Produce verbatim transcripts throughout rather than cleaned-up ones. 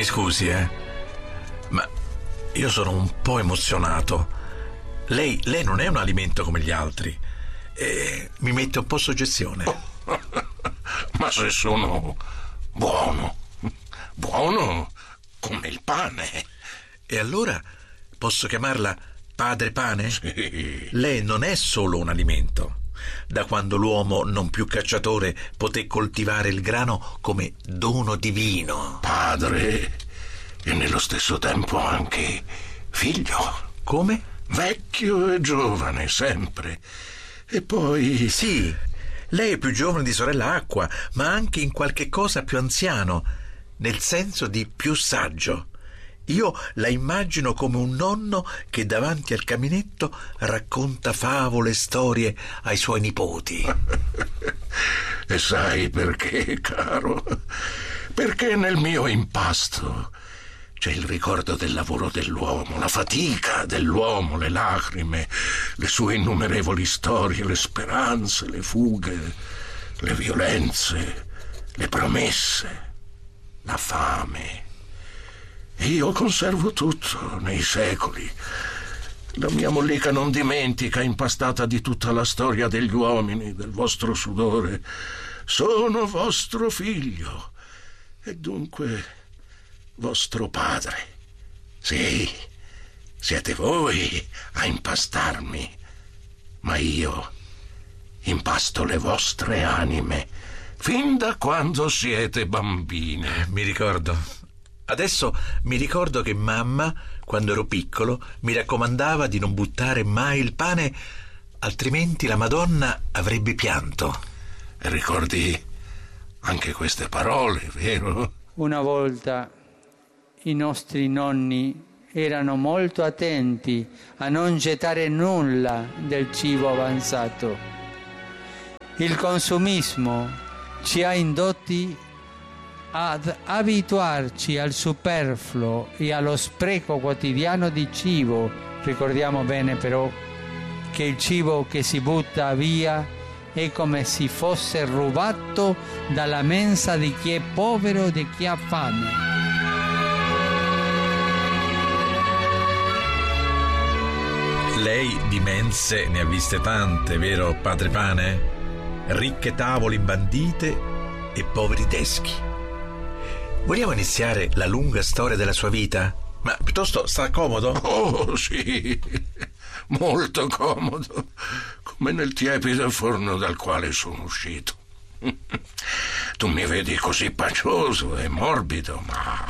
scusi, eh, ma io sono un po' emozionato. Lei, lei non è un alimento come gli altri. E mi mette un po' soggezione. Ma se sono buono, buono come il pane. E allora posso chiamarla Padre Pane? Sì. Lei non è solo un alimento. Da quando l'uomo, non più cacciatore, poté coltivare il grano come dono divino. Padre e nello stesso tempo anche figlio. Come? Vecchio e giovane sempre. E poi... Sì, lei è più giovane di sorella Acqua, ma anche in qualche cosa più anziano, nel senso di più saggio. Io la immagino come un nonno che davanti al caminetto racconta favole e storie ai suoi nipoti. E sai perché, caro? Perché nel mio impasto c'è il ricordo del lavoro dell'uomo, la fatica dell'uomo, le lacrime, le sue innumerevoli storie, le speranze, le fughe, le violenze, le promesse, la fame. Io conservo tutto nei secoli. La mia mollica non dimentica, impastata di tutta la storia degli uomini, del vostro sudore. Sono vostro figlio e dunque vostro padre. Sì, siete voi a impastarmi, ma io impasto le vostre anime fin da quando siete bambine. Mi ricordo. Adesso mi ricordo che mamma, quando ero piccolo, mi raccomandava di non buttare mai il pane, altrimenti la Madonna avrebbe pianto. E ricordi anche queste parole, vero? Una volta i nostri nonni erano molto attenti a non gettare nulla del cibo avanzato. Il consumismo ci ha indotti ad abituarci al superfluo e allo spreco quotidiano di cibo. Ricordiamo bene però che il cibo che si butta via è come se fosse rubato dalla mensa di chi è povero e di chi ha fame. Lei di mense ne ha viste tante, vero Padre Pane? Ricche tavole imbandite e poveri deschi. Vogliamo iniziare la lunga storia della sua vita? Ma piuttosto sta comodo? Oh, sì, molto comodo, come nel tiepido forno dal quale sono uscito. Tu mi vedi così pacioso e morbido, ma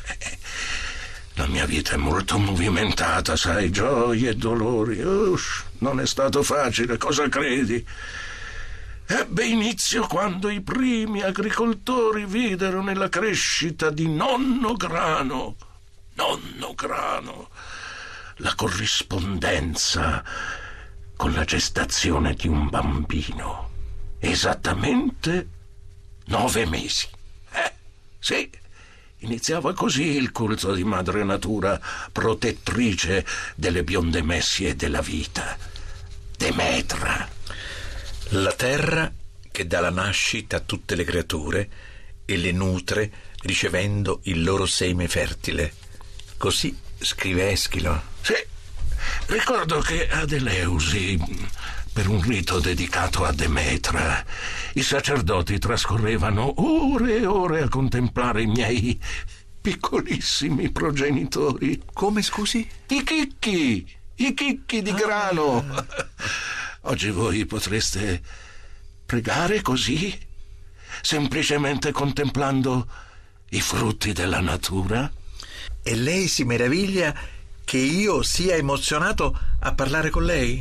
la mia vita è molto movimentata, sai, gioie e dolori. Uff, non è stato facile, cosa credi? Ebbe inizio quando i primi agricoltori videro nella crescita di nonno grano, nonno grano, la corrispondenza con la gestazione di un bambino. Esattamente nove mesi. Eh, sì, iniziava così il culto di Madre Natura, protettrice delle bionde messie della vita. Demetra. La terra che dà la nascita a tutte le creature e le nutre ricevendo il loro seme fertile. Così scrive Eschilo. Sì, ricordo che ad Eleusi, per un rito dedicato a Demetra, i sacerdoti trascorrevano ore e ore a contemplare i miei piccolissimi progenitori. Come, scusi? I chicchi, i chicchi di grano. Ah. Oggi voi potreste pregare così, semplicemente contemplando i frutti della natura? E lei si meraviglia che io sia emozionato a parlare con lei?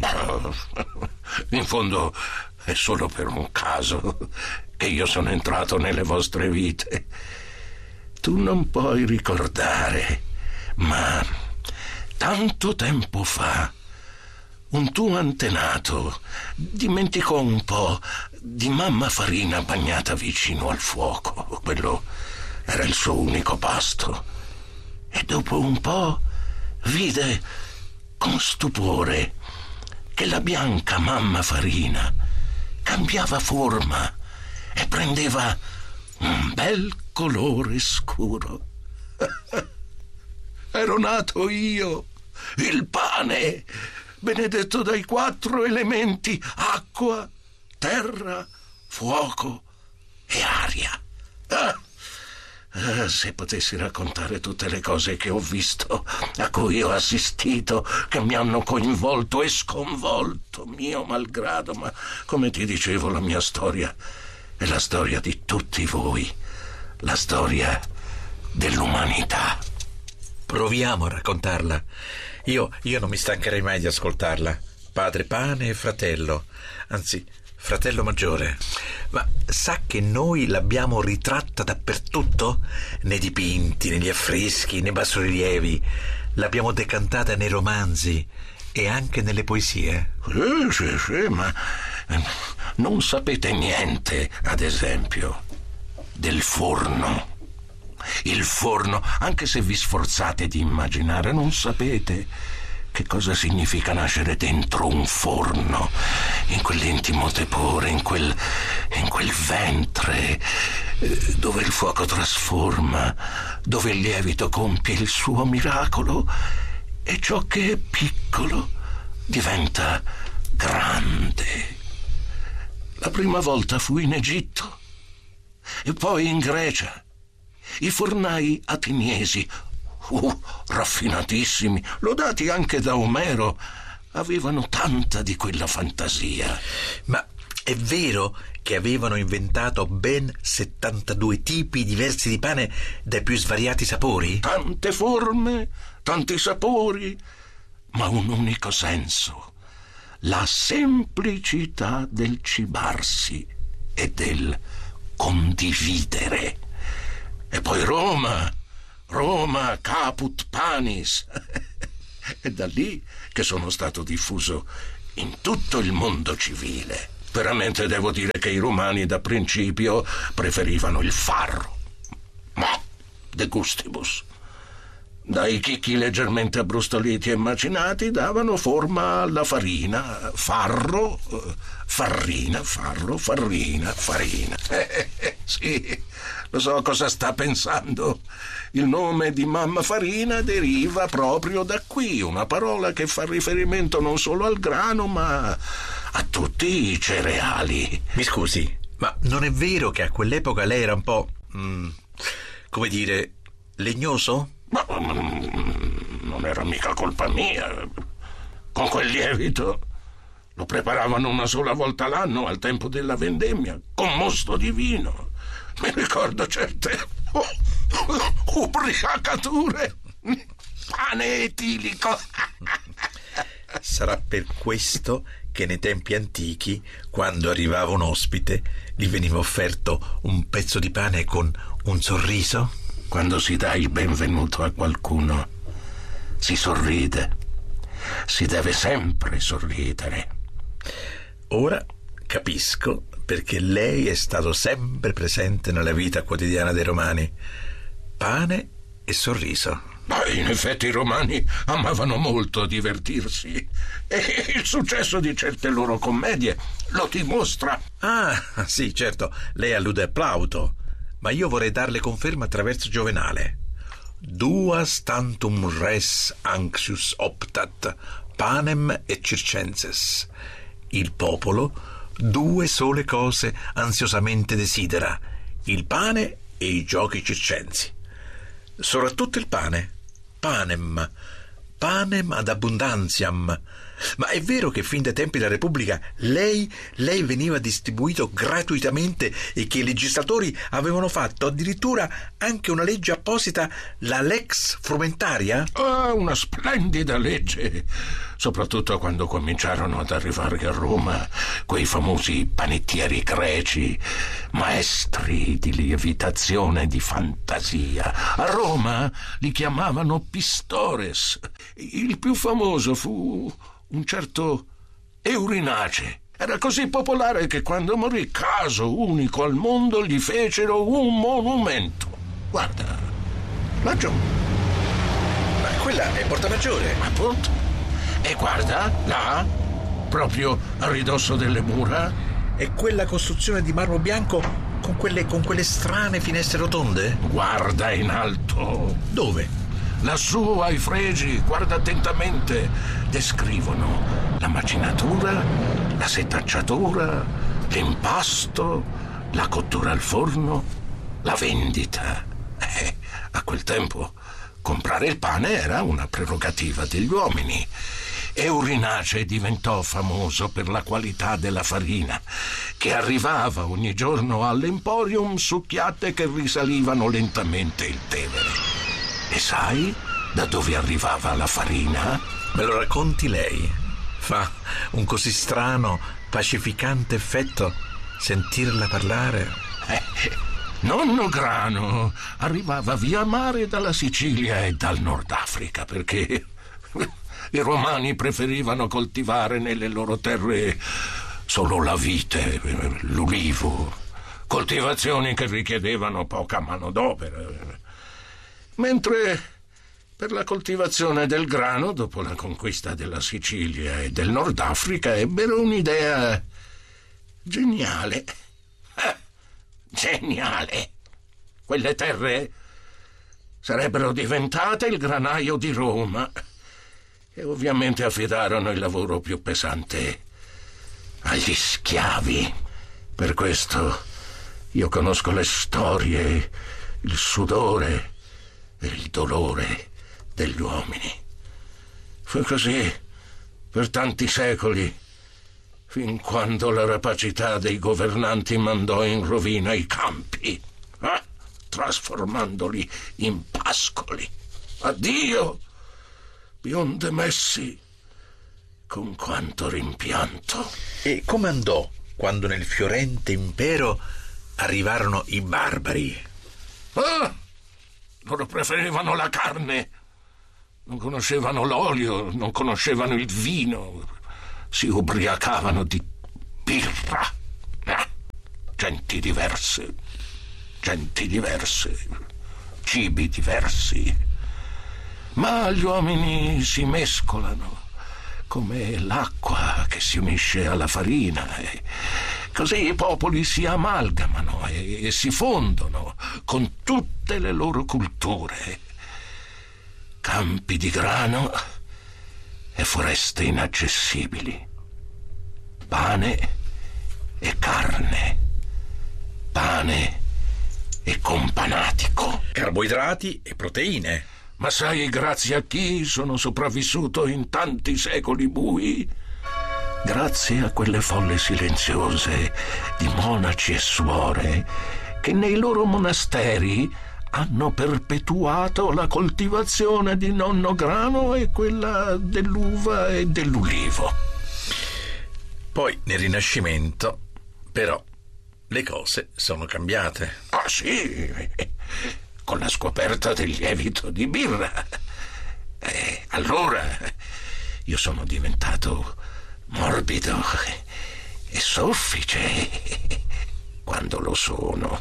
In fondo è solo per un caso che io sono entrato nelle vostre vite. Tu non puoi ricordare, ma tanto tempo fa un tuo antenato dimenticò un po' di mamma farina bagnata vicino al fuoco. Quello era il suo unico pasto. E dopo un po' vide con stupore che la bianca mamma farina cambiava forma e prendeva un bel colore scuro. Ero nato io, il pane, benedetto dai quattro elementi: acqua, terra, fuoco e aria. Ah, ah, se potessi raccontare tutte le cose che ho visto, a cui ho assistito, che mi hanno coinvolto e sconvolto, mio malgrado, ma come ti dicevo, la mia storia è la storia di tutti voi, la storia dell'umanità. Proviamo a raccontarla. Io, io non mi stancherei mai di ascoltarla. Padre Pane e fratello, anzi, fratello maggiore. Ma sa che noi l'abbiamo ritratta dappertutto? Nei dipinti, negli affreschi, nei bassorilievi. L'abbiamo decantata nei romanzi e anche nelle poesie. Sì, sì, sì, ma non sapete niente, ad esempio, del forno. Il forno, anche se vi sforzate di immaginare, non sapete che cosa significa nascere dentro un forno, in quell'intimo tepore, in quel, in quel ventre, dove il fuoco trasforma, dove il lievito compie il suo miracolo e ciò che è piccolo diventa grande. La prima volta fu in Egitto e poi in Grecia. I fornai ateniesi, uh, raffinatissimi, lodati anche da Omero, avevano tanta di quella fantasia. Ma è vero che avevano inventato ben settantadue tipi diversi di pane dai più svariati sapori? Tante forme, tanti sapori, ma un unico senso: la semplicità del cibarsi e del condividere. E poi Roma, Roma caput panis. È da lì che sono stato diffuso in tutto il mondo civile. Veramente devo dire che i romani da principio preferivano il farro. Ma de gustibus. Dai chicchi leggermente abbrustoliti e macinati davano forma alla farina. Farro, farrina, farro, farrina, farina. Eh, eh, sì, lo so cosa sta pensando. Il nome di Mamma Farina deriva proprio da qui, una parola che fa riferimento non solo al grano, ma a tutti i cereali. Mi scusi, ma non è vero che a quell'epoca lei era un po', mm, come dire, legnoso? Ma non era mica colpa mia. Con quel lievito lo preparavano una sola volta l'anno al tempo della vendemmia, con mosto di vino. Mi ricordo certe oh, oh, ubriacature. Pane etilico. Sarà per questo che nei tempi antichi, quando arrivava un ospite, gli veniva offerto un pezzo di pane con un sorriso? Quando si dà il benvenuto a qualcuno, si sorride. Si deve sempre sorridere. Ora capisco perché lei è stato sempre presente nella vita quotidiana dei romani. Pane e sorriso. Ma in effetti i romani amavano molto divertirsi e il successo di certe loro commedie lo dimostra. Ah, sì, certo, lei allude a Plauto, ma io vorrei darle conferma attraverso Giovenale. Duas tantum res anxius optat, panem et circenses. Il popolo due sole cose ansiosamente desidera, il pane e i giochi circensi. Soprattutto il pane, panem, panem ad abundantiam. Ma è vero che fin dai tempi della Repubblica lei, lei veniva distribuito gratuitamente e che i legislatori avevano fatto addirittura anche una legge apposita, la Lex Frumentaria? Ah, una splendida legge, soprattutto quando cominciarono ad arrivare a Roma quei famosi panettieri greci, maestri di lievitazione e di fantasia. A Roma li chiamavano pistores. Il più famoso fu un certo Eurinace. Era così popolare che quando morì, caso unico al mondo, gli fecero un monumento. Guarda, laggiù. Ma quella è Porta Maggiore. Appunto. E guarda, là, proprio a ridosso delle mura, è quella costruzione di marmo bianco con quelle, con quelle strane finestre rotonde? Guarda in alto. Dove? Lassù ai fregi, guarda attentamente. Descrivono la macinatura, la setacciatura, l'impasto, la cottura al forno, la vendita. Eh, a quel tempo comprare il pane era una prerogativa degli uomini. Eurinace diventò famoso per la qualità della farina, che arrivava ogni giorno all'Emporium succhiate che risalivano lentamente il Tevere. E sai da dove arrivava la farina? Me lo racconti lei? Fa un così strano, pacificante effetto sentirla parlare. Eh, nonno Grano arrivava via mare dalla Sicilia e dal Nord Africa perché i romani preferivano coltivare nelle loro terre solo la vite, l'ulivo, coltivazioni che richiedevano poca manodopera. Mentre per la coltivazione del grano, dopo la conquista della Sicilia e del Nord Africa, ebbero un'idea geniale. Eh, geniale! Quelle terre sarebbero diventate il granaio di Roma. E ovviamente affidarono il lavoro più pesante agli schiavi. Per questo io conosco le storie, il sudore e il dolore degli uomini. Fu così per tanti secoli, fin quando la rapacità dei governanti mandò in rovina i campi, eh? trasformandoli in pascoli. Addio! Bionde messi, con quanto rimpianto. E come andò quando nel fiorente impero arrivarono i barbari? Ah, loro preferivano la carne, non conoscevano l'olio, non conoscevano il vino, si ubriacavano di birra. Ah, genti diverse, genti diverse, cibi diversi. Ma gli uomini si mescolano come l'acqua che si unisce alla farina, e così i popoli si amalgamano e, e si fondono con tutte le loro culture. Campi di grano e foreste inaccessibili, pane e carne, pane e companatico, carboidrati e proteine. Ma sai grazie a chi sono sopravvissuto in tanti secoli bui? Grazie a quelle folle silenziose di monaci e suore che nei loro monasteri hanno perpetuato la coltivazione di nonno Grano e quella dell'uva e dell'ulivo. Poi nel Rinascimento, però, le cose sono cambiate. Ah sì, con la scoperta del lievito di birra. E allora io sono diventato morbido e soffice quando lo sono.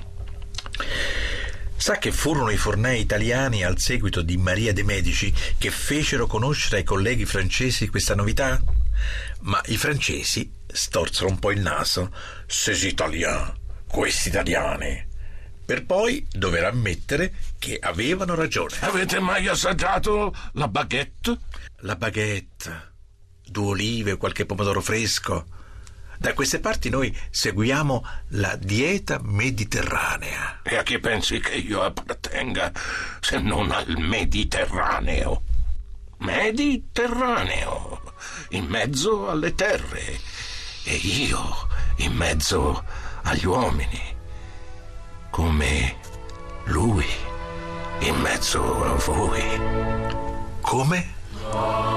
Sa che furono i fornai italiani al seguito di Maria de' Medici che fecero conoscere ai colleghi francesi questa novità? Ma i francesi storsero un po' il naso. «Ces italiens, questi italiani», per poi dover ammettere che avevano ragione. Avete mai assaggiato la baguette? La baguette, due olive e qualche pomodoro fresco. Da queste parti noi seguiamo la dieta mediterranea. E a chi pensi che io appartenga se non al Mediterraneo? Mediterraneo, in mezzo alle terre, e io in mezzo agli uomini. Come lui in mezzo a voi. Come?